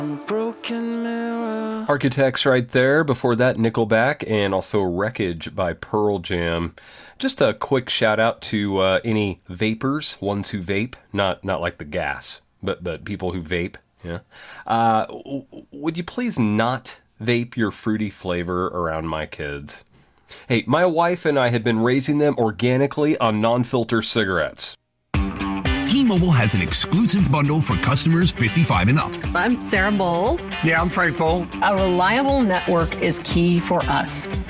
Broken mirror. Architects right there. Before that, Nickelback, and also Wreckage by Pearl Jam. Just a quick shout out to any vapors, ones who vape, not like the gas, but people who vape. Yeah. Would you please not vape your fruity flavor around my kids? Hey, my wife and I had been raising them organically on non-filter cigarettes. T-Mobile has an exclusive bundle for customers 55 and up. I'm Sarah Bowl. Yeah, I'm Frank Bowl. A reliable network is key for us.